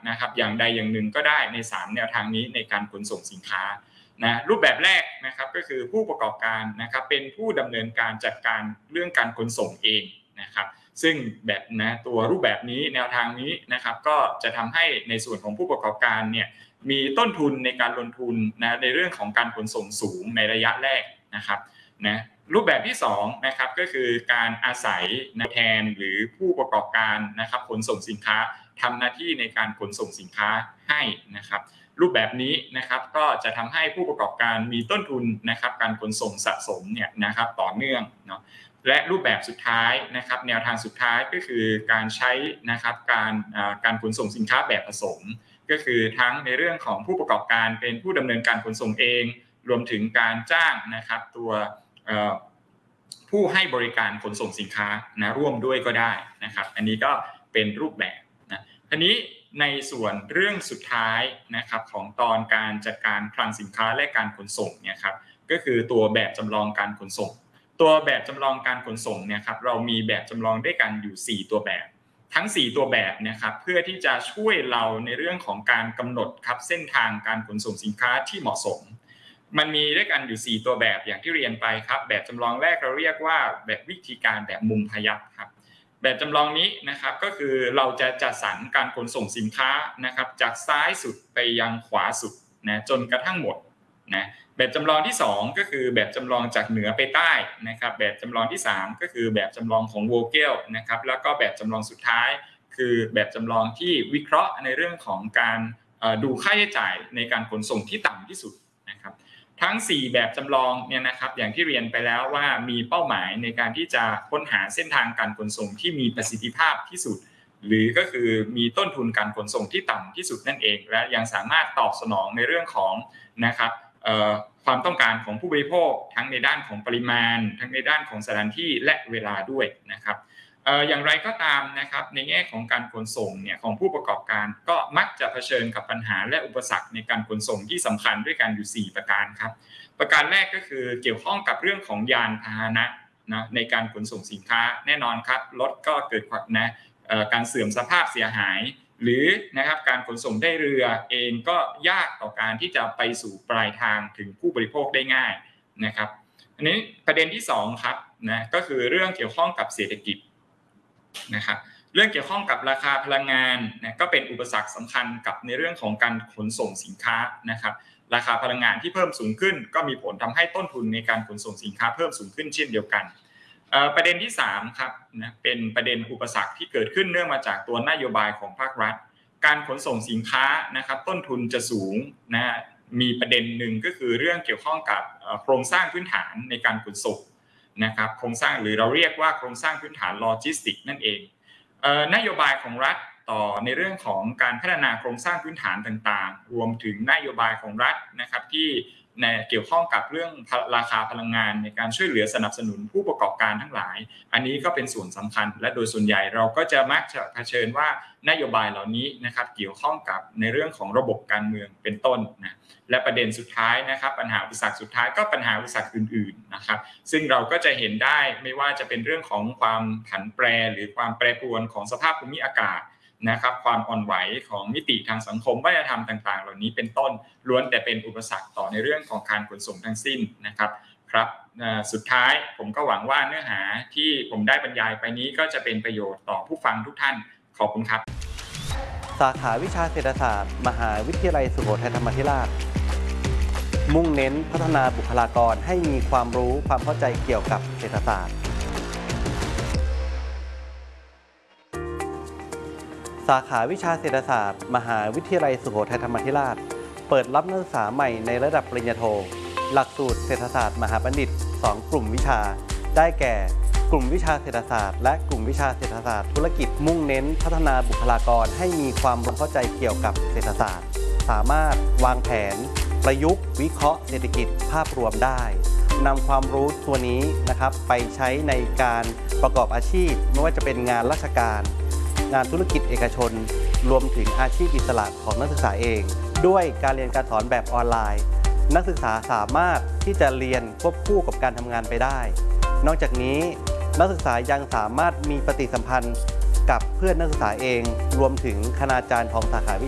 นะครับอย่างใดอย่างหนึ่งก็ได้ใน3แนวทางนี้ในการขนส่งสินค้านะรูปแบบแรกนะครับก็คือผู้ประกอบการนะครับเป็นผู้ดำเนินการจัดการเรื่องการขนส่งเองนะครับซึ่งแบบนะตัวรูปแบบนี้แนวทางนี้นะครับก็จะทำให้ในส่วนของผู้ประกอบการเนี่ยมีต้นทุนในการลงทุนนะในเรื่องของการขนส่งสูงในระยะแรกนะครับนะรูปแบบที่2นะครับก็คือการอาศัยแทนหรือผู้ประกอบการนะครับขนส่งสินค้าทำหน้าที่ในการขนส่งสินค้าให้นะครับรูปแบบนี้นะครับก็จะทำให้ผู้ประกอบการมีต้นทุนนะครับการขนส่งสะสมเนี่ยนะครับต่อเนื่องเนาะและรูปแบบสุดท้ายนะครับแนวทางสุดท้ายก็คือการใช้นะครับการขนส่งสินค้าแบบผสมก็คือทั้งในเรื่องของผู้ประกอบการเป็นผู้ดำเนินการขนส่งเองรวมถึงการจ้างนะครับตัวผู้ให้บริการขนส่งสินค้านะร่วมด้วยก็ได้นะครับอันนี้ก็เป็นรูปแบบนะทีนี้ในส่วนเรื่องสุดท้ายนะครับของตอนการจัดการคลังสินค้าและการขนส่งเนี่ยครับก็คือตัวแบบจำลองการขนส่งตัวแบบจำลองการขนส่งเนี่ยครับเรามีแบบจำลองด้วยกันอยู่4ตัวแบบทั้ง4ตัวแบบนะครับเพื่อที่จะช่วยเราในเรื่องของการกำหนดครับเส้นทางการขนส่งสินค้าที่เหมาะสมมันมีด้วยกันอยู่4ตัวแบบอย่างที่เรียนไปครับแบบจำลองแรกเราเรียกว่าแบบวิธีการแบบมุมพยัคฆ์ครับแบบจำลองนี้นะครับก็คือเราจะจัดสรรการขนส่งสินค้านะครับจากซ้ายสุดไปยังขวาสุดนะจนกระทั่งหมดนะแบบจำลองที่2ก็คือแบบจำลองจากเหนือไปใต้นะครับแบบจำลองที่3ก็คือแบบจำลองของโวเกลนะครับแล้วก็แบบจำลองสุดท้ายคือแบบจำลองที่วิเคราะห์ในเรื่องของการดูค่าใช้จ่ายในการขนส่งที่ต่ำที่สุดนะครับทั้ง4แบบจำลองเนี่ยนะครับอย่างที่เรียนไปแล้วว่ามีเป้าหมายในการที่จะค้นหาเส้นทางการขนส่งที่มีประสิทธิภาพที่สุดหรือก็คือมีต้นทุนการขนส่งที่ต่ำที่สุดนั่นเองและยังสามารถตอบสนองในเรื่องของนะครับความต้องการของผู้บริโภคทั้งในด้านของปริมาณทั้งในด้านของสถานที่และเวลาด้วยนะครับอย่างไรก็ตามนะครับในแง่ของการขนส่งเนี่ยของผู้ประกอบการก็มักจะเผชิญกับปัญหาและอุปสรรคในการขนส่งที่สำคัญด้วยกันอยู่4ประการครับประการแรกก็คือเกี่ยวข้องกับเรื่องของยานพาหนะนะในการขนส่งสินค้าแน่นอนครับรถก็เกิดการเสื่อมสภาพเสียหายหรือนะครับการขนส่งด้วยเรือเองก็ยากต่อการที่จะไปสู่ปลายทางถึงผู้บริโภคได้ง่ายนะครับอันนี้ประเด็นที่2ครับนะก็คือเรื่องเกี่ยวข้องกับเศรษฐกิจนะครับเรื่องเกี่ยวข้องกับราคาพลังงานนะก็เป็นอุปสรรคสำคัญกับในเรื่องของการขนส่งสินค้านะครับราคาพลังงานที่เพิ่มสูงขึ้นก็มีผลทำให้ต้นทุนในการขนส่งสินค้าเพิ่มสูงขึ้นเช่นเดียวกันประเด็นที่3ครับนะเป็นประเด็นอุปสรรคที่เกิดขึ้นเนื่องมาจากตัวนโยบายของภาครัฐการขนส่งสินค้านะครับต้นทุนจะสูงนะมีประเด็นหนึ่งก็คือเรื่องเกี่ยวข้องกับโครงสร้างพื้นฐานในการขนส่งนะครับโครงสร้างหรือเราเรียกว่าโครงสร้างพื้นฐานโลจิสติกนั่นเองนโยบายของรัฐต่อในเรื่องของการพัฒนาโครงสร้างพื้นฐานต่างๆรวมถึงนโยบายของรัฐนะครับที่เกี่ยวข้องกับเรื่องราคาพลังงานในการช่วยเหลือสนับสนุนผู้ประกอบการทั้งหลายอันนี้ก็เป็นส่วนสำคัญและโดยส่วนใหญ่เราก็จะมักจะเผชิญว่านโยบายเหล่านี้นะครับเกี่ยวข้องกับในเรื่องของระบบการเมืองเป็นต้นนะและประเด็นสุดท้ายนะครับปัญหาอุปสรรคสุดท้ายก็ปัญหาอุปสรรคอื่นๆนะครับซึ่งเราก็จะเห็นได้ไม่ว่าจะเป็นเรื่องของความผันแปรหรือความแปรปรวนของสภาพภูมิอากาศนะครับความอ่อนไหวของมิติทางสังคมวัฒนธรรมต่างๆเหล่านี้เป็นต้นล้วนแต่เป็นอุปสรรคต่อในเรื่องของการขนส่งทั้งสิ้นนะครับครับสุดท้ายผมก็หวังว่าเนื้อหาที่ผมได้บรรยายไปนี้ก็จะเป็นประโยชน์ต่อผู้ฟังทุกท่านขอบคุณครับสาขาวิชาเศรษฐศาสตร์มหาวิทยาลัยสุโขทัยธรรมาธิราชมุ่งเน้นพัฒนาบุคลากรให้มีความรู้ความเข้าใจเกี่ยวกับเศรษฐศาสตร์สาขาวิชาเศรษฐศาสตร์มหาวิทยาลัยสุโขทัยธรรมาธิราชเปิดรับนักศึกษาใหม่ในระดับปริญญาโทหลักสูตรเศรษฐศาสตร์มหาบัณฑิต2กลุ่มวิชาได้แก่กลุ่มวิชาเศรษฐศาสตร์และกลุ่มวิชาเศรษฐศาสตร์ธุรกิจมุ่งเน้นพัฒนาบุคลากรให้มีความรู้เข้าใจเกี่ยวกับเศรษฐศาสตร์สามารถวางแผนประยุกต์วิเคราะห์เศรษฐกิจภาพรวมได้นำความรู้ตัวนี้นะครับไปใช้ในการประกอบอาชีพไม่ว่าจะเป็นงานราชการงานธุรกิจเอกชนรวมถึงอาชีพอิสระของนักศึกษาเองด้วยการเรียนการสอนแบบออนไลน์นักศึกษาสามารถที่จะเรียนควบคู่กับการทำงานไปได้นอกจากนี้นักศึกษายังสามารถมีปฏิสัมพันธ์กับเพื่อนนักศึกษาเองรวมถึงคณาจารย์ของสาขาวิ